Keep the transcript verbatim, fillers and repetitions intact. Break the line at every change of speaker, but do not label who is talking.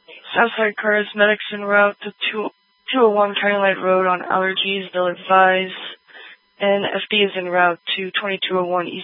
Southside Cosmetics en route to two oh one County Line Road on allergies. They'll advise. And F D is en route to twenty-two oh one East